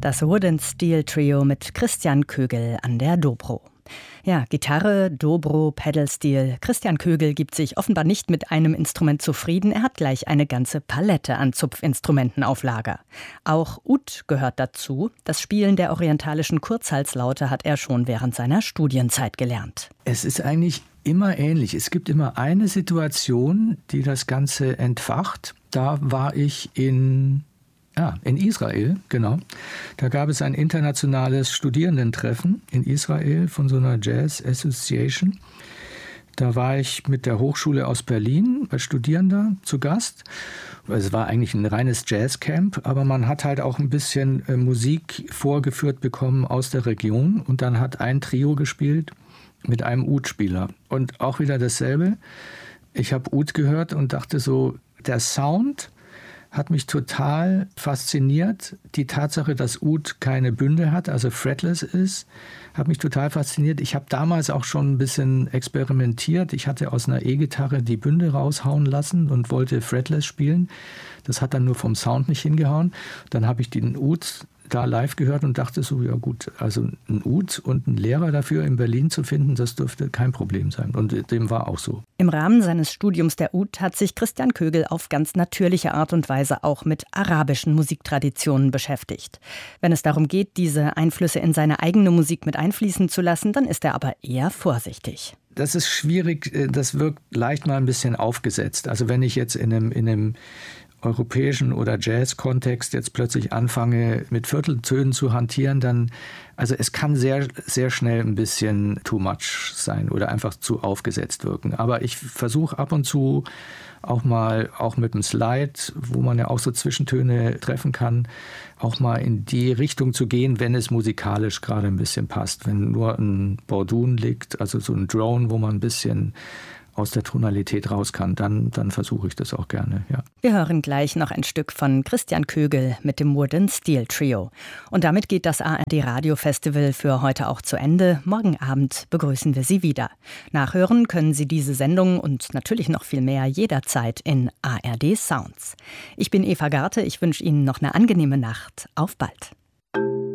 Das Wooden Steel Trio mit Christian Kögel an der Dobro. Ja, Gitarre, Dobro, Pedalsteel. Christian Kögel gibt sich offenbar nicht mit einem Instrument zufrieden. Er hat gleich eine ganze Palette an Zupfinstrumenten auf Lager. Auch Ud gehört dazu. Das Spielen der orientalischen Kurzhalslaute hat er schon während seiner Studienzeit gelernt. Es ist eigentlich immer ähnlich. Es gibt immer eine Situation, die das Ganze entfacht. Da war ich in Israel, genau. Da gab es ein internationales Studierendentreffen in Israel von so einer Jazz Association. Da war ich mit der Hochschule aus Berlin als Studierender zu Gast. Es war eigentlich ein reines Jazzcamp, aber man hat halt auch ein bisschen Musik vorgeführt bekommen aus der Region. Und dann hat ein Trio gespielt mit einem Ud-Spieler. Und auch wieder dasselbe. Ich habe Ud gehört und dachte so, der Sound hat mich total fasziniert. Die Tatsache, dass Ud keine Bünde hat, also fretless ist, hat mich total fasziniert. Ich habe damals auch schon ein bisschen experimentiert. Ich hatte aus einer E-Gitarre die Bünde raushauen lassen und wollte fretless spielen. Das hat dann nur vom Sound nicht hingehauen. Dann habe ich den Ud da live gehört und dachte so, ja gut, also ein Ud und einen Lehrer dafür in Berlin zu finden, das dürfte kein Problem sein. Und dem war auch so. Im Rahmen seines Studiums der Ud hat sich Christian Kögel auf ganz natürliche Art und Weise auch mit arabischen Musiktraditionen beschäftigt. Wenn es darum geht, diese Einflüsse in seine eigene Musik mit einfließen zu lassen, dann ist er aber eher vorsichtig. Das ist schwierig, das wirkt leicht mal ein bisschen aufgesetzt. Also wenn ich jetzt in einem europäischen oder Jazz-Kontext jetzt plötzlich anfange, mit Vierteltönen zu hantieren, dann, also es kann sehr, sehr schnell ein bisschen too much sein oder einfach zu aufgesetzt wirken. Aber ich versuche ab und zu auch mit dem Slide, wo man ja auch so Zwischentöne treffen kann, auch mal in die Richtung zu gehen, wenn es musikalisch gerade ein bisschen passt. Wenn nur ein Bordun liegt, also so ein Drone, wo man ein bisschen aus der Tonalität raus kann, dann versuche ich das auch gerne, ja. Wir hören gleich noch ein Stück von Christian Kögel mit dem Wooden Steel Trio. Und damit geht das ARD Radio Festival für heute auch zu Ende. Morgen Abend begrüßen wir Sie wieder. Nachhören können Sie diese Sendung und natürlich noch viel mehr jederzeit in ARD Sounds. Ich bin Eva Garte, ich wünsche Ihnen noch eine angenehme Nacht. Auf bald.